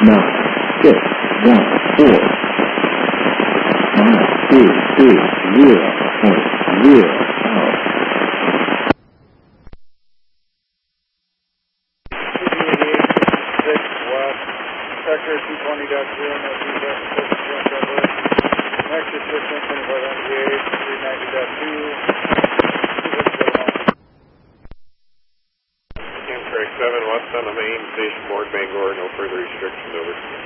Sector 220.0, Nexus 625 390.2. Amtrak 7 west on the main, Station Board, Bangor, no further restrictions, over.